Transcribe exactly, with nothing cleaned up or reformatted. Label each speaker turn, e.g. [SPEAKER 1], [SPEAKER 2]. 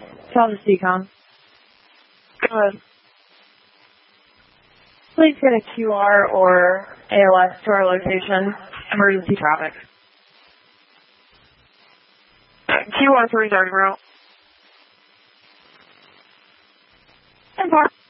[SPEAKER 1] South Decom.
[SPEAKER 2] Good.
[SPEAKER 1] Please get a Q R or A L S to our location. Emergency traffic.
[SPEAKER 2] Q R for restarting route.
[SPEAKER 1] And park.